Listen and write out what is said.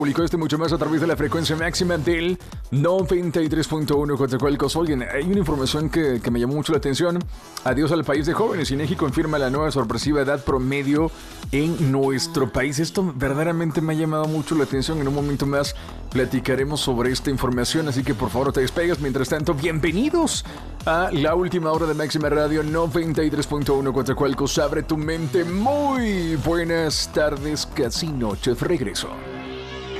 Publicó mucho más a través de la frecuencia máxima del 93.1 Coatzacoalcos. Oigan, hay una información que me llamó mucho la atención. Adiós al país de jóvenes. INEGI confirma la nueva sorpresiva edad promedio en nuestro país. Esto verdaderamente me ha llamado mucho la atención. En un momento más platicaremos sobre esta información, así que por favor no te despegues. Mientras tanto, bienvenidos a la última hora de Máxima Radio 93.1 Coatzacoalcos. Abre tu mente. Muy buenas tardes, casi noches. Regreso.